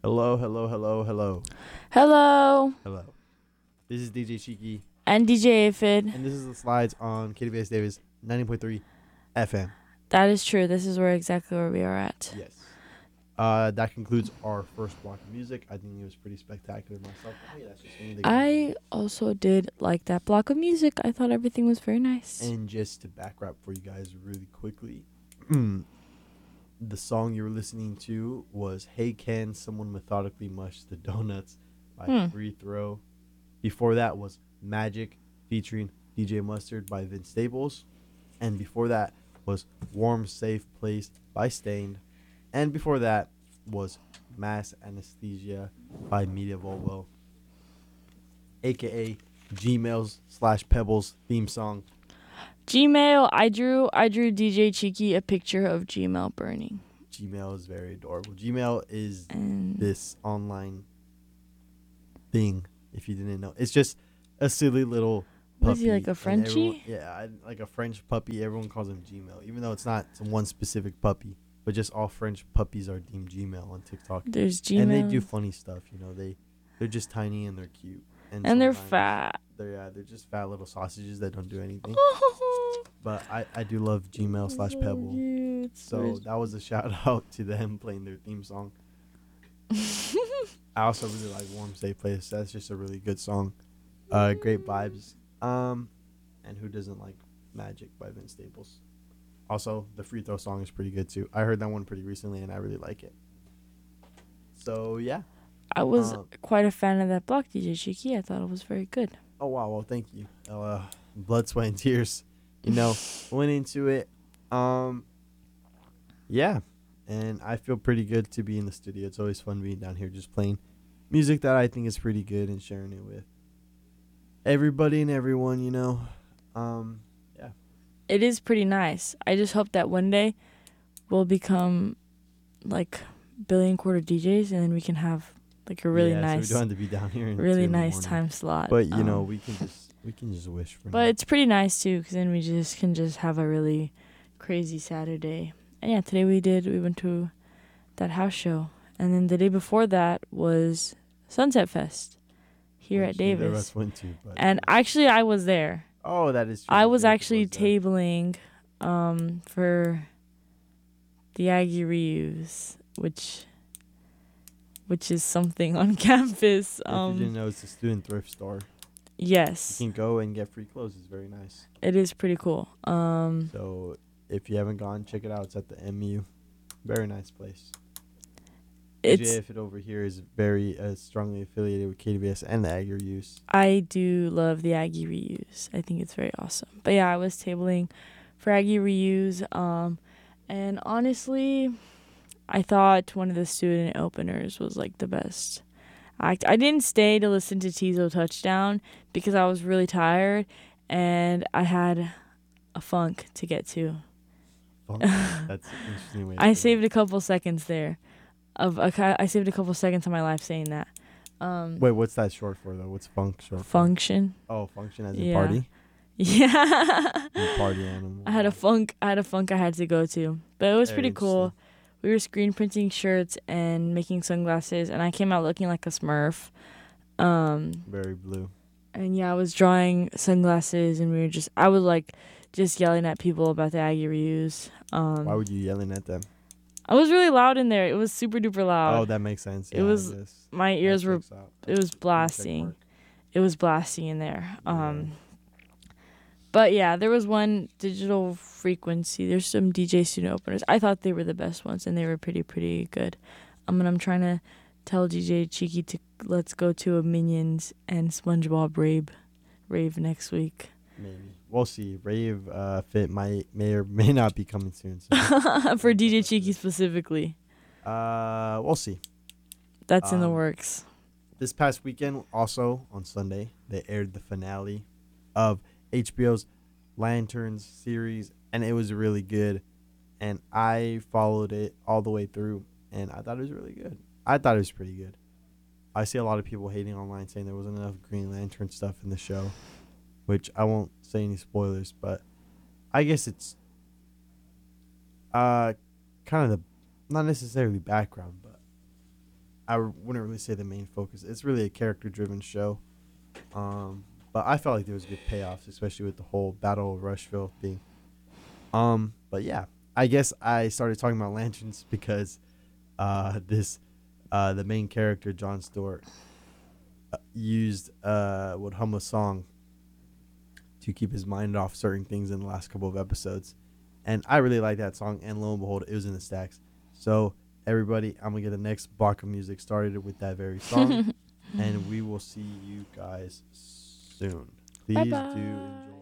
Hello, hello, hello, hello, Hello, hello. This is DJ Cheeky, and DJ Aphid. and this is the slides on KDVS Davis 90.3 FM. That is true. This is exactly where we are at. Yes. That concludes our first block of music. I think it was pretty spectacular myself. Hey, that's just me. I also did like that block of music. I thought everything was very nice. And just to back up for you guys really quickly, the song you were listening to was Hey Can Someone Methodically Mush the Donuts by Free Throw. Before that was Magic featuring DJ Mustard by Vince Staples. And before that was Warm Safe Place by Stained. And before that was Mass Anesthesia by Media Volvo, aka Gmail's/Pebbles theme song. Gmail, I drew DJ Cheeky a picture of Gmail burning. Gmail is very adorable. Gmail is this online thing, if you didn't know. It's just a silly little puppy. Was he like a Frenchie? Like a French puppy. Everyone calls him Gmail, even though it's not one specific puppy. But just all French puppies are deemed Gmail on TikTok. There's Gmail. And they do funny stuff, they're just tiny and they're cute. And they're fat. They're just fat little sausages that don't do anything. But I do love Gmail/Pebble. So that was a shout out to them playing their theme song. I also really like Warm Safe Place. That's just a really good song. Great vibes. And who doesn't like Magic by Vince Staples? Also, the Free Throw song is pretty good too. I heard that one pretty recently and I really like it. So yeah. I was quite a fan of that block, DJ Cheeky. I thought it was very good. Oh wow, well thank you. Blood, sweat, and tears. Went into it. Yeah. And I feel pretty good to be in the studio. It's always fun being down here just playing music that I think is pretty good and sharing it with everybody and everyone, Yeah. It is pretty nice. I just hope that one day we'll become like billion quarter DJs and then we can have like a really nice, so we don't have to be down here really nice time slot. But we can just wish for. But it's pretty nice too, because then we can have a really crazy Saturday. And yeah, today we went to that house show, and then the day before that was Sunset Fest here at Davis. And actually, I was there. Oh, that is true. I was actually tabling for the Aggie Reuse, which is something on campus. If you didn't know, it's a student thrift store. Yes. You can go and get free clothes. It's very nice. It is pretty cool. So if you haven't gone, check it out. It's at the MU. Very nice place. JF over here is very strongly affiliated with KDVS and the Aggie Reuse. I do love the Aggie Reuse. I think it's very awesome. But yeah, I was tabling for Aggie Reuse. And honestly, I thought one of the student openers was like the best act. I didn't stay to listen to Tizo Touchdown because I was really tired and I had a funk to get to. Funk? That's an interesting way. I saved a couple seconds there. I saved a couple seconds of my life saying that. Wait, what's that short for though? What's funk short for? Function. Oh, function as in party? Yeah. Party animal. I had a funk I had to go to. But it was pretty cool. We were screen printing shirts and making sunglasses, and I came out looking like a Smurf. Very blue. And yeah, I was drawing sunglasses, and I was like just yelling at people about the Aggie Reuse. Why were you yelling at them? I was really loud in there. It was super duper loud. Oh, that makes sense. Yeah, it was my ears were. It was blasting. It was blasting in there. But yeah, there was one Digital Frequency. There's some DJ student openers. I thought they were the best ones, and they were pretty good. And I'm trying to tell DJ Cheeky to let's go to a Minions and SpongeBob rave next week. Maybe we'll see. Rave fit may or may not be coming soon. So. For DJ Cheeky specifically. We'll see. That's in the works. This past weekend, also on Sunday, they aired the finale of HBO's Lanterns series, and it was really good. And I followed it all the way through, and I thought it was really good. I thought it was pretty good. I see a lot of people hating online saying there wasn't enough Green Lantern stuff in the show, which I won't say any spoilers, but I guess it's kind of the, not necessarily background, but I wouldn't really say the main focus. It's really a character driven show. But I felt like there was good payoffs, especially with the whole Battle of Rushville thing. But yeah, I guess I started talking about lanterns because the main character John Stewart would hum a song to keep his mind off certain things in the last couple of episodes, and I really like that song. And lo and behold, it was in the stacks. So everybody, I'm gonna get the next block of music started with that very song, and we will see you guys soon. Please Bye-bye. do enjoy.